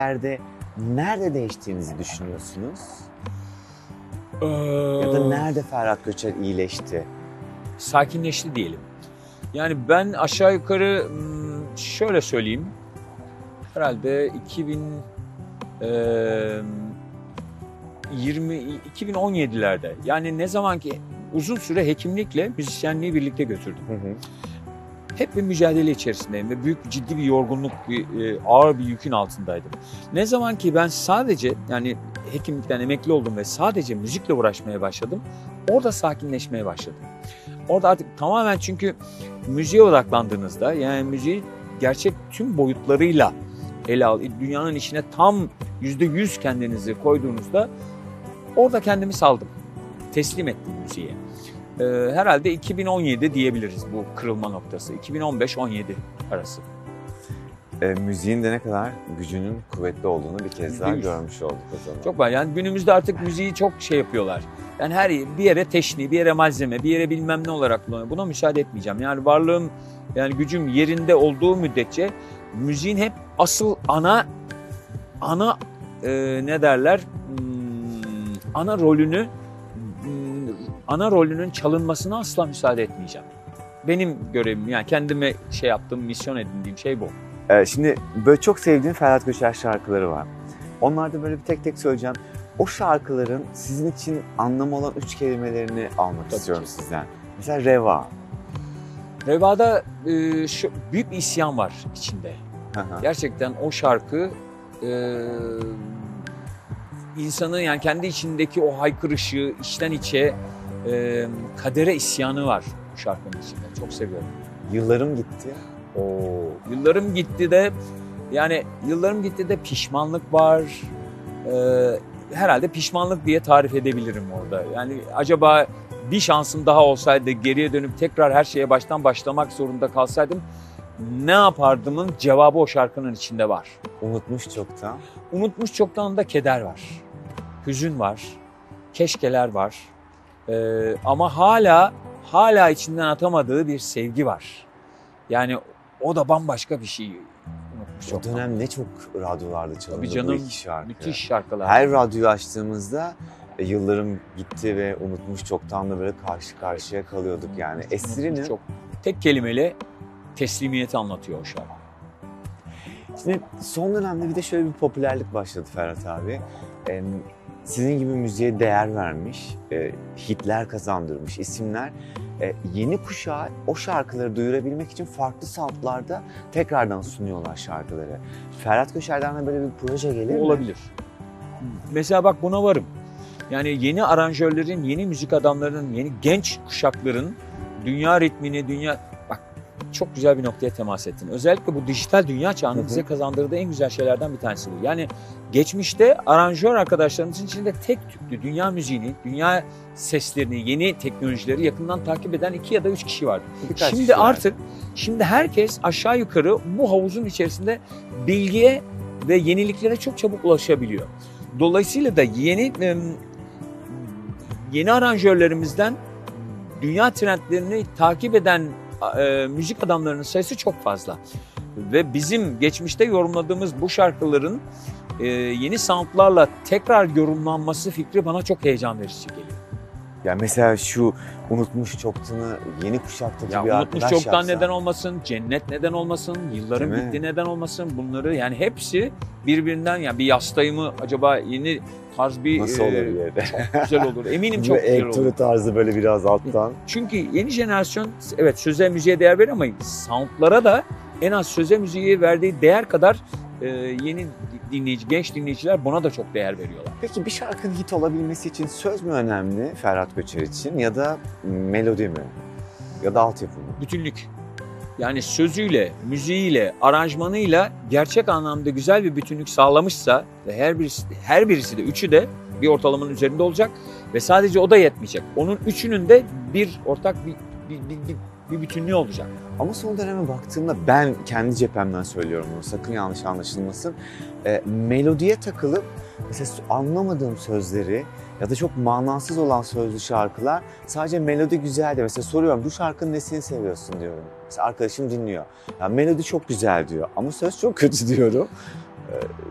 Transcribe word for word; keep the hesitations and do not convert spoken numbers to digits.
Nerede, nerede değiştiğinizi düşünüyorsunuz? Ee, Ya da nerede Ferhat Göçer iyileşti? Sakinleşti diyelim. Yani ben aşağı yukarı hmm, şöyle söyleyeyim. Herhalde iki bin yirmi iki bin on yedilerde, yani ne zaman ki uzun süre hekimlikle müzisyenliği birlikte götürdüm. Hı hı. Hep bir mücadele içerisindeyim ve büyük ciddi bir yorgunluk, bir, e, ağır bir yükün altındaydım. Ne zaman ki ben sadece, yani hekimlikten emekli oldum ve sadece müzikle uğraşmaya başladım, orada sakinleşmeye başladım. Orada artık tamamen, çünkü müziğe odaklandığınızda, yani müziği gerçek tüm boyutlarıyla ele al, dünyanın içine tam yüzde yüz kendinizi koyduğunuzda orada kendimi saldım, teslim ettim müziğe. Ee, herhalde iki bin on yedi diyebiliriz bu kırılma noktası. iki bin on beş on yedi arası. E, müziğin de ne kadar gücünün kuvvetli olduğunu bir kez daha Değil mi? görmüş olduk o zaman. Çok var. Yani günümüzde artık müziği çok şey yapıyorlar. Yani her bir yere teşni, bir yere malzeme, bir yere bilmem ne olarak kullanıyor. Buna müsaade etmeyeceğim. Yani varlığım, yani gücüm yerinde olduğu müddetçe müziğin hep asıl ana ana e, ne derler? Hmm, ana rolünü ana rolünün çalınmasına asla müsaade etmeyeceğim. Benim görevim, yani kendime şey yaptığım, misyon edindiğim şey bu. Ee, şimdi böyle çok sevdiğim Ferhat Göçer şarkıları var. Onlarda böyle bir tek tek söyleyeceğim. O şarkıların sizin için anlamı olan üç kelimelerini almak Tabii istiyorum ki. sizden. Mesela Reva. Reva'da e, şu, büyük bir isyan var içinde. Hı hı. Gerçekten o şarkı e, insanı, yani kendi içindeki o haykırışı, içten içe e, kadere isyanı var bu şarkının içinde. Çok seviyorum. Yıllarım gitti. O yıllarım gitti de, yani yıllarım gitti de pişmanlık var. Ee, herhalde pişmanlık diye tarif edebilirim orada. Yani acaba bir şansım daha olsaydı, geriye dönüp tekrar her şeye baştan başlamak zorunda kalsaydım ne yapardımın cevabı o şarkının içinde var. Unutmuş çoktan. Unutmuş çoktan da keder var. Hüzün var. Keşkeler var. Ee, ama hala hala içinden atamadığı bir sevgi var. Yani o da bambaşka bir şey. Unutmuş O çoktan. dönem ne çok radyolarda çalındı Tabii bu canım, iki şarkı. müthiş şarkılar. Her radyoyu açtığımızda e, yıllarım gitti ve unutmuş çoktanla böyle karşı karşıya kalıyorduk yani. Esri'nin Çok tek kelimeyle teslimiyeti anlatıyor o şarkı. Şimdi son dönemde bir de şöyle bir popülerlik başladı Ferhat abi. Ee, sizin gibi müziğe değer vermiş, e, hitler kazandırmış isimler e, yeni kuşağa o şarkıları duyurabilmek için farklı soundlarda tekrardan sunuyorlar şarkıları. Ferhat Göçer'den de böyle bir proje gelir mi? Olabilir. Mesela bak, buna varım. Yani yeni aranjörlerin, yeni müzik adamlarının, yeni genç kuşakların dünya ritmini, dünya... Bak, çok güzel bir noktaya temas ettin. Özellikle bu dijital dünya çağının Hı hı. bize kazandırdığı en güzel şeylerden bir tanesi bu. Yani geçmişte aranjör arkadaşlarımızın içinde tek tüplü dünya müziğini, dünya seslerini, yeni teknolojileri yakından takip eden iki ya da üç kişi vardı. Birkaç Şimdi kişi var. artık, şimdi herkes aşağı yukarı bu havuzun içerisinde bilgiye ve yeniliklere çok çabuk ulaşabiliyor. Dolayısıyla da yeni yeni aranjörlerimizden dünya trendlerini takip eden e, müzik adamlarının sayısı çok fazla. Ve bizim geçmişte yorumladığımız bu şarkıların e, yeni soundlarla tekrar yorumlanması fikri bana çok heyecan verici geliyor. Ya mesela şu Unutmuş Çoktan'ı yeni kuşaktaki Ya bir unutmuş arkadaş çoktan yapsa. neden olmasın, cennet neden olmasın, yıllarım Değil mi? gitti neden olmasın, bunları yani hepsi birbirinden, yani bir yastayı mı acaba yeni tarz bir Nasıl e, olabilir? çok güzel olur. Eminim çok Böyle güzel elektro olur. tarzı böyle biraz alttan. Çünkü yeni jenerasyon evet söze müziğe değer veriyor ama soundlara da en az söze müziğe verdiği değer kadar e, yeni dinleyici, genç dinleyiciler buna da çok değer veriyorlar. Peki bir şarkının hit olabilmesi için söz mü önemli Ferhat Göçer için ya da melodi mi? Ya da altyapı mı? Bütünlük. Yani sözüyle, müziğiyle, aranjmanıyla gerçek anlamda güzel bir bütünlük sağlamışsa ve her birisi, her birisi de, üçü de bir ortalamanın üzerinde olacak ve sadece o da yetmeyecek. Onun üçünün de bir ortak bir, bir, bir, bir, bir bütünlüğü olacak. Ama son döneme baktığımda ben kendi cephemden söylüyorum bunu, sakın yanlış anlaşılmasın. E, melodiye takılıp mesela anlamadığım sözleri ya da çok manasız olan sözlü şarkılar, sadece melodi güzeldi. Mesela soruyorum, bu şarkının nesini seviyorsun diyorum. Mesela arkadaşım dinliyor. Ya melodi çok güzel diyor ama söz çok kötü diyorum.